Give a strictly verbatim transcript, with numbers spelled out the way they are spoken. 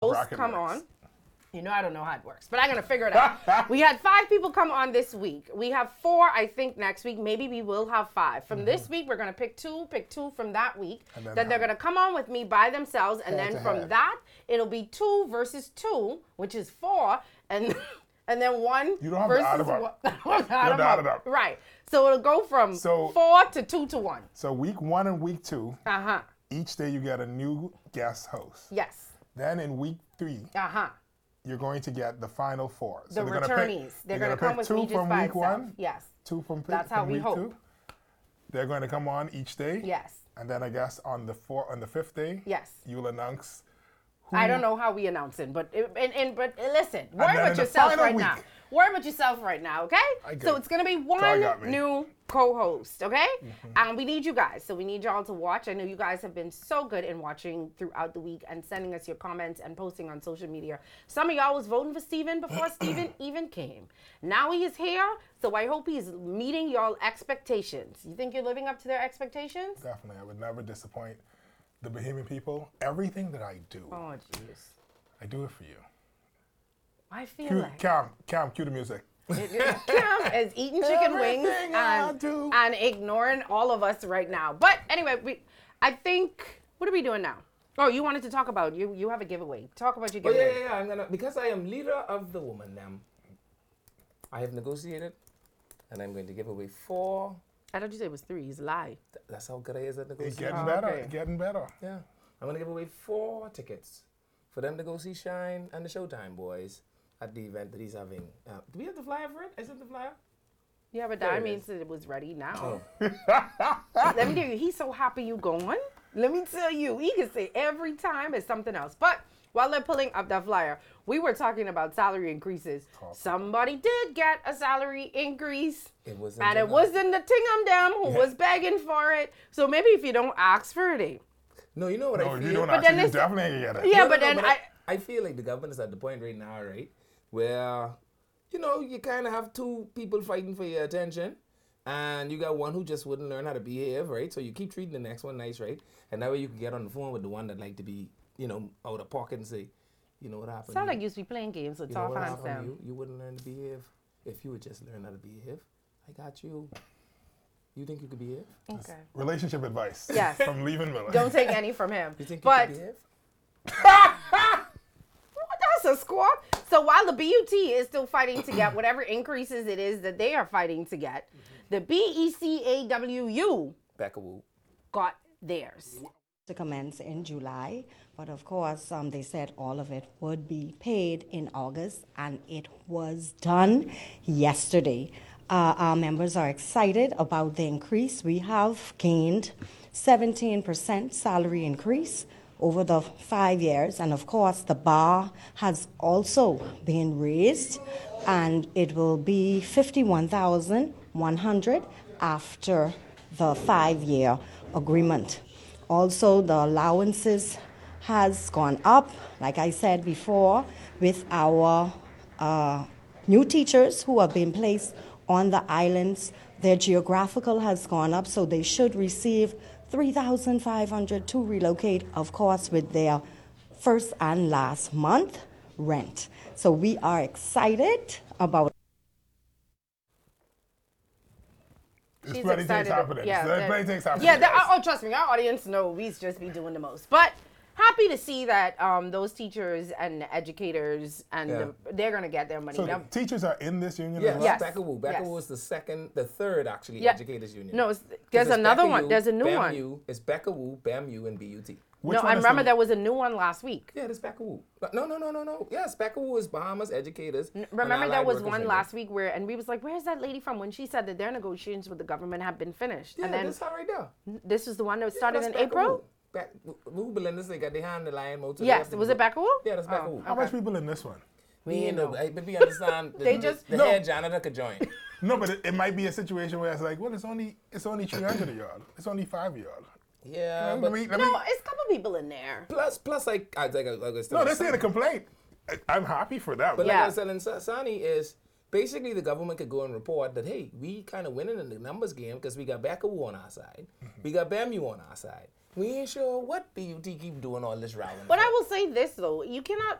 hosts come works. on. You know I don't know how it works, but I'm going to figure it out. We had five people come on this week. We have four, I think, next week. Maybe we will have five. From mm-hmm. this week, we're going to pick two, pick two from that week. Then, then they're going to come on with me by themselves. And then from head. that, it'll be two versus two, which is four. And and then one you don't have versus to add them up. one. You don't have to add it up. Right. So it'll go from so, four to two to one. So week one and week two, uh-huh. each day you get a new guest host. Yes. Then in week three, uh-huh. you're going to get the final four. So the they're returnees. Pick, they're going to come with two me just from by week itself. one. Yes. Two from, That's from how we week hope. two. They're going to come on each day. Yes. And then I guess on the four, on the fifth day, yes, you'll announce. Who I don't know how we announce it, but and, and but listen, worry about yourself right week. now. Worry about yourself right now, okay? So it's gonna be one new co-host, okay? Mm-hmm. And we need you guys. So we need y'all to watch. I know you guys have been so good in watching throughout the week and sending us your comments and posting on social media. Some of y'all was voting for Steven before Steven even came. Now he is here, so I hope he's meeting y'all expectations. You think you're living up to their expectations? Definitely. I would never disappoint the Bahamian people. Everything that I do, oh jeez, I do it for you. I feel cue, like Cam, Cam, cue the music. Cam is eating chicken wings and, and ignoring all of us right now. But anyway, we, I think, what are we doing now? Oh, you wanted to talk about, you You have a giveaway. Talk about your giveaway. Oh, yeah, yeah, yeah. I'm gonna, because I am leader of the woman, um, I have negotiated, and I'm going to give away four. I thought you said it was three. He's a lie. Th- that's how good I is at negotiating. It's getting oh, better. okay. It's getting better. Yeah. I'm going to give away four tickets for them to go see Shine and the Showtime Boys at the event that he's having. Uh, do we have the flyer for it? Is it the flyer? Yeah, but that means that it was ready now. Oh. Let me tell you, he's so happy you going. Let me tell you, he can say every time it's something else. But while they're pulling up that flyer, we were talking about salary increases. Talk. Somebody did get a salary increase. It was and it wasn't the Tingham Dam who yeah. was begging for it. So maybe if you don't ask for it. No, you know what no, I feel? if you don't but ask, you definitely get it. Yeah, no, but no, then but I, I... I feel like the government is at the point right now, right, where, you know, you kind of have two people fighting for your attention. And you got one who just wouldn't learn how to behave, right? So you keep treating the next one nice, right? And that way you can get on the phone with the one that like to be, you know, out of pocket and say, you know what happened? Sound like you used to be playing games with Tough Hands Down. You? you wouldn't learn to behave if you would just learn how to behave. I got you. You think you could behave? Okay. Relationship advice. Yes. From Leaving Miller. Don't take any from him. You think but, you could behave? That's a score. So while the B U T is still fighting to get whatever increases it is that they are fighting to get, mm-hmm. the B E C A W U got theirs. To commence in July, but of course um, they said all of it would be paid in August, and it was done yesterday. Uh, our members are excited about the increase. We have gained seventeen percent salary increase over the five years, and of course the bar has also been raised, and it will be fifty-one thousand one hundred after the five-year agreement. Also, the allowances has gone up, like I said before, with our uh, new teachers who have been placed on the islands. Their geographical has gone up, so they should receive three thousand five hundred dollars to relocate, of course, with their first and last month rent. So we are excited about It's plenty things happening. Yeah, There's plenty things happening. Yeah, oh, trust me, our audience know we just be doing the most. But happy to see that um, those teachers and educators, and Yeah. the, they're going to get their money. So now, the teachers are in this union Yes, as well? Yes. Beckawu. Beckawu Yes. is the second, the third, actually, Yeah. educators union. no, it's, there's It's another Beckawu, one. There's a new BAMU, one. It's Beckawu, BAMU, and B U T. Which No, one I is remember the- there was a new one last week. Yeah, there's Beckawu. But No, no, no, no, no. Yes, Beckawu is Bahamas educators. and Remember there Allied was Workers one Union. last week where, and we was like, where's that lady from? When she said that their negotiations with the government have been finished. Yeah, and then this her right there. this is the one that started That's in April? Back, who Belinda's they got their hand in the line motor. Yes, was it Beckawu? Yeah, that's Oh. Beckawu. How much people in this one? We We ain't know. know. I- But we understand. The, They the- just- the No. head janitor could join. No, but it, it might be a situation where it's like, well, it's only it's only three hundred of y'all. It's only five of y'all. Yeah, Let but me- let No, me- it's a couple people in there. plus, plus, like I like, I- like I said, no, they're saying a complaint. I, I'm happy for them. But Yeah. like I was telling Sa- Sani is basically the government could go and report that, hey, we kind of winning in the numbers game because we got Beckawu on our side. We got BAMU on our side. We ain't sure what B U T keep doing all this rowing. But I will say this though, you cannot